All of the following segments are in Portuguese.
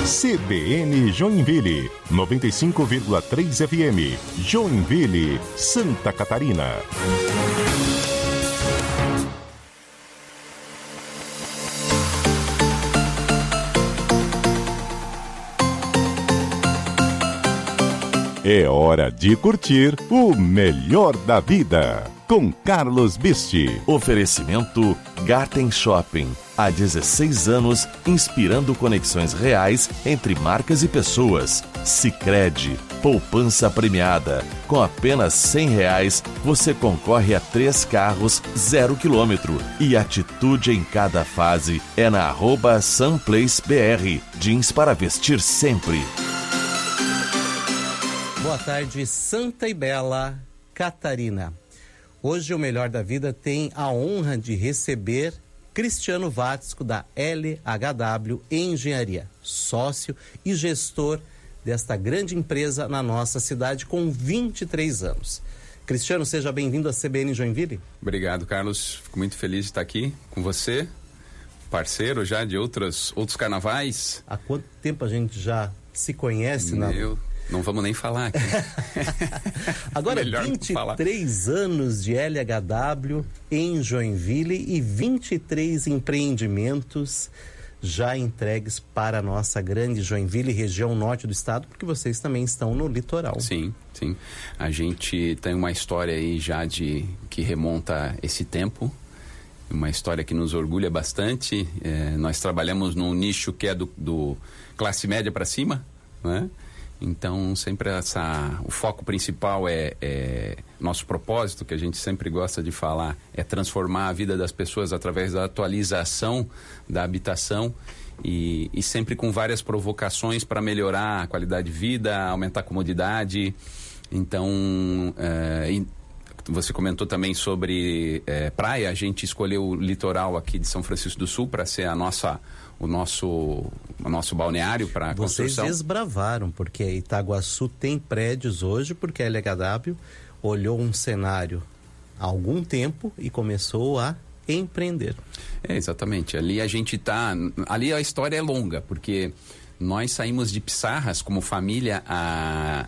CBN Joinville, 95,3 FM, Joinville, Santa Catarina. É hora de curtir o melhor da vida com Carlos Bisti. Oferecimento Garten Shopping. Há 16 anos, inspirando conexões reais entre marcas e pessoas. Sicredi, poupança premiada. Com apenas R$100, você concorre a 3 carros 0 km. E atitude em cada fase é na @sunplacebr. Jeans para vestir sempre. Boa tarde, Santa e Bela Catarina. Hoje o Melhor da Vida tem a honra de receber Cristiano Vatsco, da LHW Engenharia, sócio e gestor desta grande empresa na nossa cidade com 23 anos. Cristiano, seja bem-vindo à CBN Joinville. Obrigado, Carlos. Fico muito feliz de estar aqui com você, parceiro já de outros carnavais. Há quanto tempo a gente já se conhece? Não vamos nem falar aqui. Agora, 23 anos de LHW em Joinville e 23 empreendimentos já entregues para a nossa grande Joinville, região norte do estado, porque vocês também estão no litoral. Sim, sim. A gente tem uma história aí já que remonta esse tempo, uma história que nos orgulha bastante. Nós trabalhamos num nicho que é do classe média para cima, né? Então, sempre o foco principal é nosso propósito, que a gente sempre gosta de falar, é transformar a vida das pessoas através da atualização da habitação e sempre com várias provocações para melhorar a qualidade de vida, aumentar a comodidade. Então, você comentou também sobre praia. A gente escolheu o litoral aqui de São Francisco do Sul para ser o nosso balneário para a construção. Vocês desbravaram, porque Itaguaçu tem prédios hoje, porque a LHW olhou um cenário há algum tempo e começou a empreender. Exatamente. Ali a história é longa, porque nós saímos de Pissarras como família há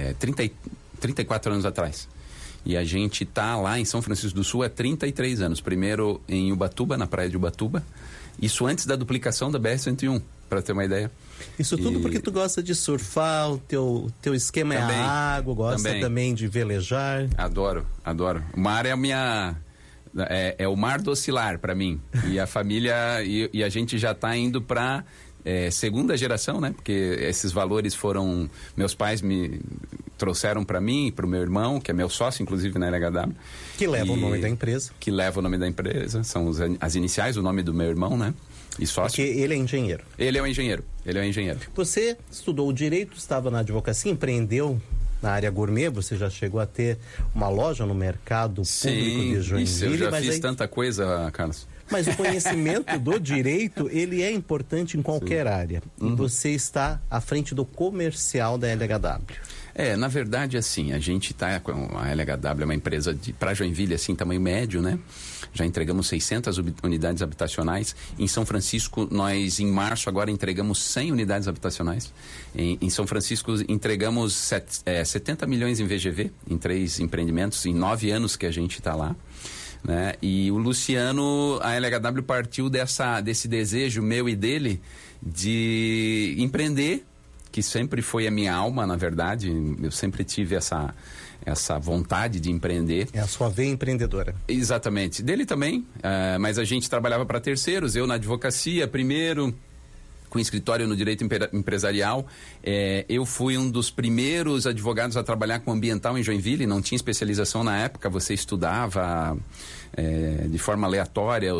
34 anos atrás. E a gente está lá em São Francisco do Sul há 33 anos. Primeiro em Ubatuba, na praia de Ubatuba. Isso antes da duplicação da BR-101, para ter uma ideia. Isso tudo porque tu gosta de surfar, o teu esquema também, é a água, gosta também de velejar. Adoro. O mar é a minha... É o mar do oscilar para mim. E a família... e a gente já está indo para segunda geração, né? Porque esses valores foram... Meus pais me trouxeram para mim e para o meu irmão, que é meu sócio, inclusive, na LHW. Que leva o nome da empresa. Que leva o nome da empresa. São as iniciais, o nome do meu irmão, né? E sócio. Porque ele é engenheiro. Ele é um engenheiro. Você estudou direito, estava na advocacia, empreendeu na área gourmet, você já chegou a ter uma loja no mercado público de Joinville. Sim, eu já fiz tanta coisa, Carlos. Mas o conhecimento do direito, ele é importante em qualquer área. E você está à frente do comercial da LHW. Na verdade, assim, a gente a LHW é uma empresa para Joinville, assim, tamanho médio, né? Já entregamos 600 unidades habitacionais. Em São Francisco, nós, em março, agora entregamos 100 unidades habitacionais. Em São Francisco, entregamos 70 milhões em VGV, em 3 empreendimentos, em 9 anos que a gente está lá. Né? E o Luciano, a LHW partiu desse desejo meu e dele de empreender, que sempre foi a minha alma, na verdade. Eu sempre tive essa vontade de empreender. É a sua veia empreendedora. Exatamente. Dele também, mas a gente trabalhava para terceiros, eu na advocacia primeiro, com escritório no direito empresarial. Eu fui um dos primeiros advogados a trabalhar com ambiental em Joinville, não tinha especialização na época, você estudava de forma aleatória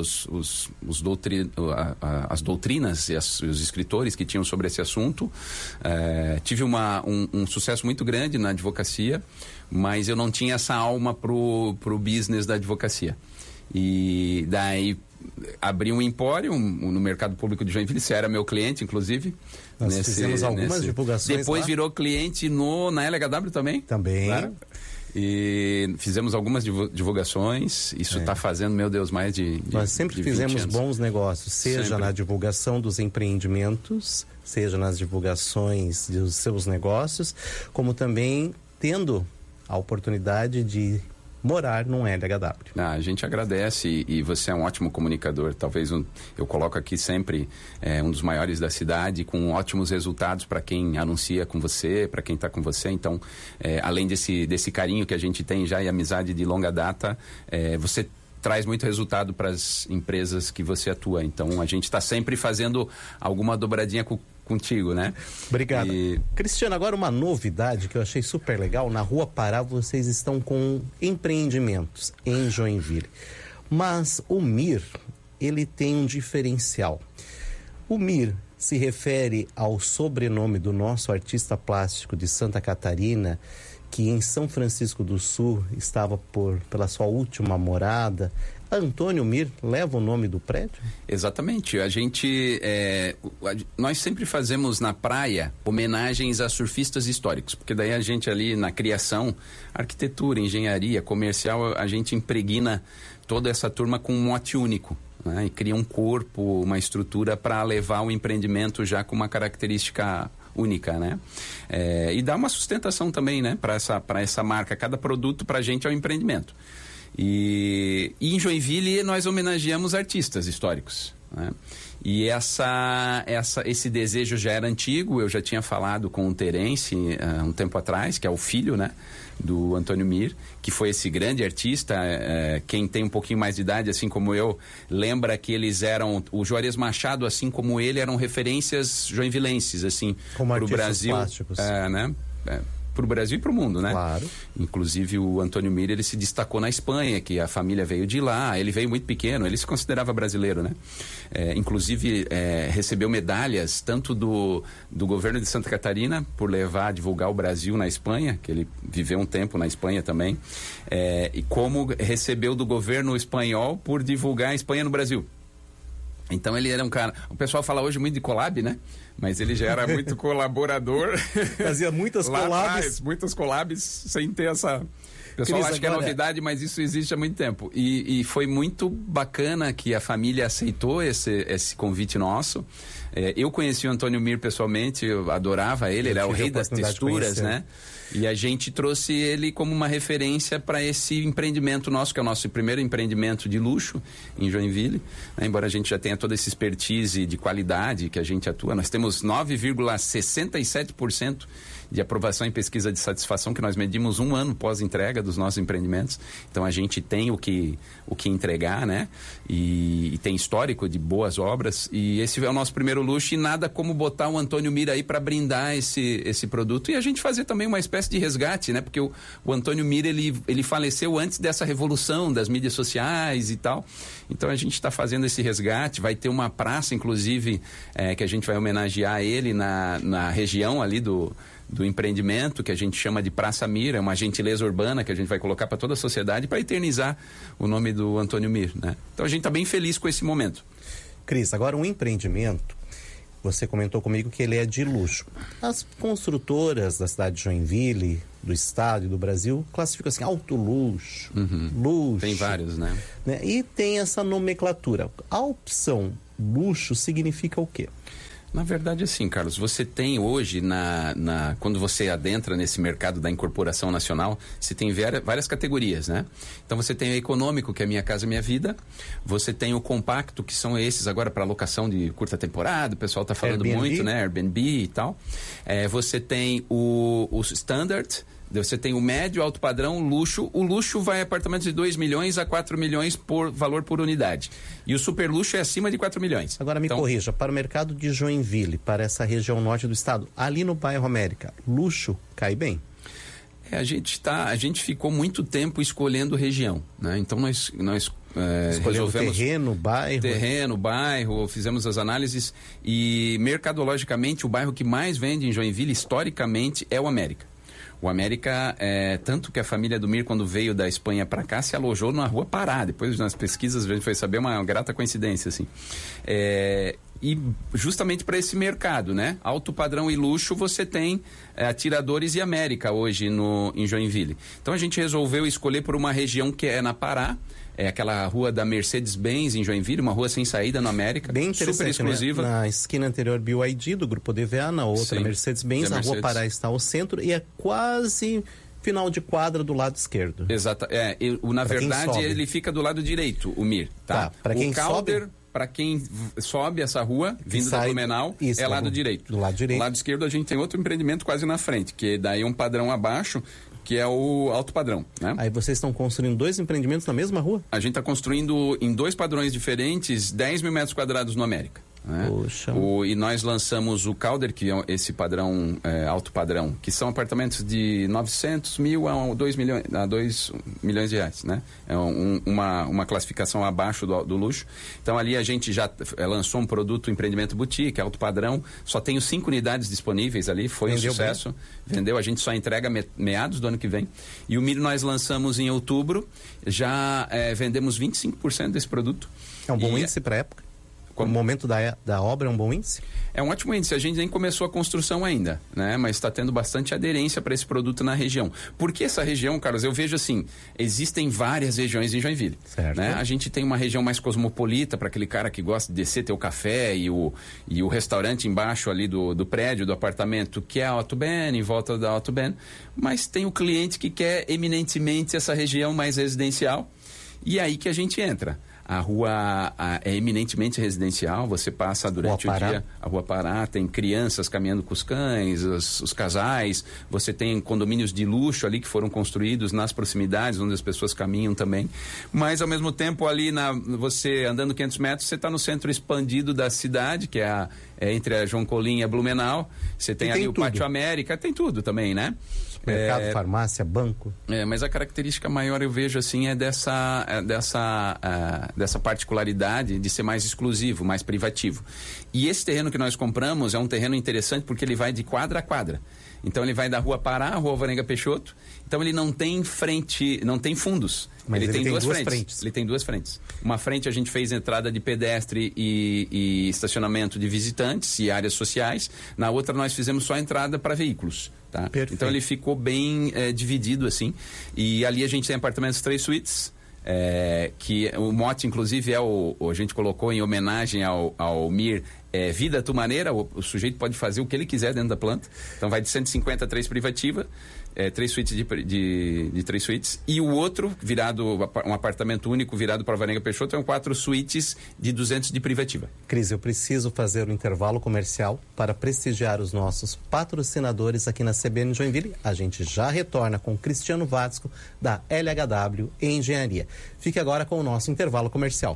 as doutrinas e os escritores que tinham sobre esse assunto. Tive um sucesso muito grande na advocacia, mas eu não tinha essa alma pro business da advocacia. E daí abri um empório no mercado público de Joinville. Você era meu cliente, inclusive. Nós fizemos algumas divulgações. Depois virou cliente na LHW também. Também. Claro. E fizemos algumas divulgações. Isso está fazendo, meu Deus, mais de Nós sempre de fizemos 20 anos. bons negócios, seja Sempre. na divulgação dos empreendimentos, seja nas divulgações dos seus negócios, como também tendo a oportunidade de morar num LHW. A gente agradece e você é um ótimo comunicador. Talvez eu coloco aqui sempre um dos maiores da cidade, com ótimos resultados para quem anuncia com você, para quem está com você. Então, além desse carinho que a gente tem já e amizade de longa data, você traz muito resultado para as empresas que você atua. Então, a gente está sempre fazendo alguma dobradinha contigo, né? Obrigado. Cristiano, agora uma novidade que eu achei super legal. Na Rua Pará, vocês estão com empreendimentos em Joinville. Mas o Mir, ele tem um diferencial. O Mir se refere ao sobrenome do nosso artista plástico de Santa Catarina, que em São Francisco do Sul estava pela sua última morada. Antônio Mir leva o nome do prédio? Exatamente. Nós sempre fazemos na praia homenagens a surfistas históricos, porque daí a gente ali na criação, arquitetura, engenharia, comercial, a gente impregna toda essa turma com um mote único, né? E cria um corpo, uma estrutura para levar o empreendimento já com uma característica única, né? E dá uma sustentação também, né? Para essa marca. Cada produto para a gente é um empreendimento. E em Joinville nós homenageamos artistas históricos, né? E esse desejo já era antigo. Eu já tinha falado com o Terence um tempo atrás, que é o filho, né, do Antônio Mir, que foi esse grande artista. Quem tem um pouquinho mais de idade, assim como eu, lembra que eles eram, o Juarez Machado, assim como ele, eram referências joinvilenses, assim, como pro Brasil, plásticos. né? Para o Brasil e para o mundo, né? Claro. Inclusive o Antônio Mir, ele se destacou na Espanha, que a família veio de lá. Ele veio muito pequeno, ele se considerava brasileiro, né? Inclusive recebeu medalhas tanto do governo de Santa Catarina por levar a divulgar o Brasil na Espanha, que ele viveu um tempo na Espanha também, e como recebeu do governo espanhol por divulgar a Espanha no Brasil. Então ele era um cara... O pessoal fala hoje muito de collab, né? Mas ele já era muito colaborador. Fazia muitas collabs. Muitas collabs sem ter essa... O pessoal acha que é novidade, mas isso existe há muito tempo. E foi muito bacana que a família aceitou esse convite nosso. Eu conheci o Antônio Mir pessoalmente, eu adorava ele, ele era o rei das texturas, né? E a gente trouxe ele como uma referência para esse empreendimento nosso, que é o nosso primeiro empreendimento de luxo em Joinville, né? Embora a gente já tenha toda essa expertise de qualidade que a gente atua, nós temos 9,67% de aprovação em pesquisa de satisfação, que nós medimos um ano pós-entrega dos nossos empreendimentos. Então a gente tem o que entregar, né? E tem histórico de boas obras. E esse é o nosso primeiro luxo, e nada como botar o Antônio Mir aí para brindar esse produto. E a gente fazer também uma espécie de resgate, né? Porque o Antônio Mir, ele faleceu antes dessa revolução das mídias sociais e tal. Então a gente está fazendo esse resgate. Vai ter uma praça, inclusive, que a gente vai homenagear ele na região ali do empreendimento, que a gente chama de Praça Mir, é uma gentileza urbana que a gente vai colocar para toda a sociedade para eternizar o nome do Antônio Mir, né? Então a gente está bem feliz com esse momento. Cris, agora um empreendimento, você comentou comigo que ele é de luxo. As construtoras da cidade de Joinville, do estado e do Brasil, classificam assim, alto luxo, luxo. Tem vários, né? E tem essa nomenclatura. A opção luxo significa o quê? Na verdade, assim, Carlos, você tem hoje, quando você adentra nesse mercado da incorporação nacional, você tem várias categorias, né? Então você tem o econômico, que é Minha Casa Minha Vida, você tem o compacto, que são esses agora para locação de curta temporada, o pessoal está falando Airbnb. muito, né? Airbnb e tal. Você tem o standard, você tem o médio, alto padrão, luxo. O luxo vai a apartamentos de 2 milhões a 4 milhões por valor por unidade. E o super luxo é acima de 4 milhões. Agora me corrija, para o mercado de Joinville, para essa região norte do estado, ali no bairro América, luxo cai bem? A gente ficou muito tempo escolhendo região, né? Então nós resolvemos terreno, bairro, fizemos as análises e mercadologicamente o bairro que mais vende em Joinville historicamente é o América. O América, tanto que a família do Mir, quando veio da Espanha para cá, se alojou na Rua Pará. Depois, nas pesquisas, a gente foi saber, uma grata coincidência, assim. e justamente para esse mercado, né? Alto padrão e luxo, você tem Atiradores e América hoje em Joinville. Então a gente resolveu escolher por uma região que é na Pará, é aquela rua da Mercedes-Benz em Joinville, uma rua sem saída no América, bem interessante, super exclusiva. Né? Na esquina anterior BYD do Grupo DVA, na outra Mercedes-Benz, a Rua Pará está ao centro e é quase final de quadra do lado esquerdo. Exato. Na verdade, ele fica do lado direito, o Mir. Tá? Para quem Calder, sobe... Para quem sobe essa rua, vindo da Blumenau, é lado direito. Do lado direito. Do lado esquerdo a gente tem outro empreendimento quase na frente, que daí é um padrão abaixo, que é o alto padrão, né? Aí vocês estão construindo 2 empreendimentos na mesma rua? A gente está construindo em 2 padrões diferentes 10 mil metros quadrados no América. Né? Poxa. E nós lançamos o Calder, que é esse padrão, alto padrão, que são apartamentos de 900 mil a 2 milhões de reais, né? É uma classificação abaixo do luxo. Então ali a gente já lançou um produto, empreendimento boutique, alto padrão, só tenho 5 unidades disponíveis ali, foi um sucesso. Vendeu, a gente só entrega meados do ano que vem. E o Mir nós lançamos em outubro, já vendemos 25% desse produto. É um bom índice para a época? O momento da obra é um bom índice? É um ótimo índice. A gente nem começou a construção ainda, né? Mas está tendo bastante aderência para esse produto na região. Por que essa região, Carlos? Eu vejo assim, existem várias regiões em Joinville. Certo. Né? A gente tem uma região mais cosmopolita para aquele cara que gosta de descer, ter o café e o restaurante embaixo ali do prédio, do apartamento, que é a Otto Ben, em volta da Otto Ben. Mas tem o cliente que quer eminentemente essa região mais residencial. E é aí que a gente entra. A rua é eminentemente residencial, você passa durante o dia, a Rua Pará, tem crianças caminhando com os cães, os casais, você tem condomínios de luxo ali que foram construídos nas proximidades, onde as pessoas caminham também, mas ao mesmo tempo ali, você andando 500 metros, você está no centro expandido da cidade, que é entre a João Colim e a Blumenau, você tem ali o Pátio América, tem tudo também, né? Mercado, farmácia, banco. Mas a característica maior eu vejo assim é dessa particularidade de ser mais exclusivo, mais privativo. E esse terreno que nós compramos é um terreno interessante porque ele vai de quadra a quadra. Então ele vai da Rua Pará, Rua Alvarenga Peixoto. Então ele não tem frente, não tem fundos. Mas ele tem duas frentes. Ele tem 2 frentes. Uma frente a gente fez entrada de pedestre e estacionamento de visitantes e áreas sociais. Na outra nós fizemos só entrada para veículos. Tá? Então ele ficou bem dividido assim. E ali a gente tem apartamentos 3 suítes. Que o mote inclusive a gente colocou em homenagem ao Mir, vida tu maneira, o sujeito pode fazer o que ele quiser dentro da planta. Então vai de 150 a 3 privativa, 3 suítes de 3 suítes, e o outro virado, um apartamento único virado para a Alvarenga Peixoto, é 4 suítes de 200 de privativa. Cris, eu preciso fazer um intervalo comercial para prestigiar os nossos patrocinadores aqui na CBN Joinville. A gente já retorna com Cristiano Vátsco da LHW Engenharia. Fique agora com o nosso intervalo comercial.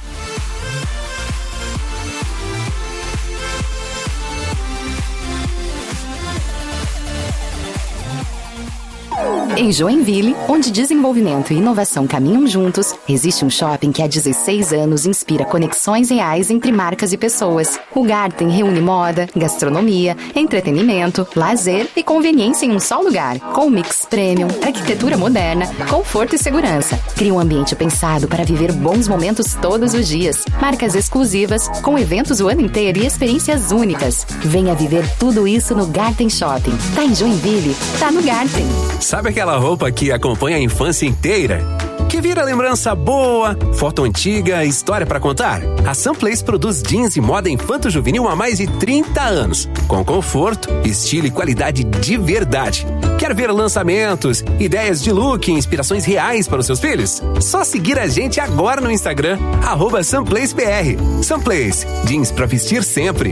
Em Joinville, onde desenvolvimento e inovação caminham juntos, existe um shopping que há 16 anos inspira conexões reais entre marcas e pessoas. O Garten reúne moda, gastronomia, entretenimento, lazer e conveniência em um só lugar. Com mix premium, arquitetura moderna, conforto e segurança. Cria um ambiente pensado para viver bons momentos todos os dias. Marcas exclusivas, com eventos o ano inteiro e experiências únicas. Venha viver tudo isso no Garten Shopping. Tá em Joinville? Tá no Garten. Sabe aquela roupa que acompanha a infância inteira? Que vira lembrança boa, foto antiga, história pra contar? A Sunplace produz jeans e moda infanto-juvenil há mais de 30 anos, com conforto, estilo e qualidade de verdade. Quer ver lançamentos, ideias de look e inspirações reais para os seus filhos? Só seguir a gente agora no Instagram, @SunplaceBR. Sunplace, jeans pra vestir sempre.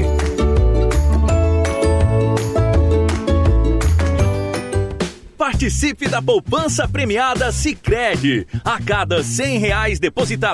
Participe da poupança premiada Sicredi. A cada R$100 depositado